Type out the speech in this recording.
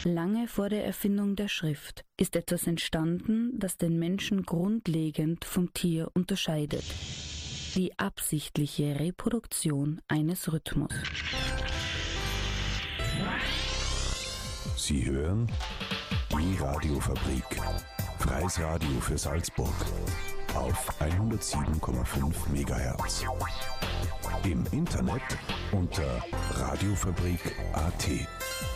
Lange vor der Erfindung der Schrift ist etwas entstanden, das den Menschen grundlegend vom Tier unterscheidet. Die absichtliche Reproduktion eines Rhythmus. Sie hören die Radiofabrik. Freies Radio für Salzburg auf 107,5 MHz. Im Internet unter radiofabrik.at.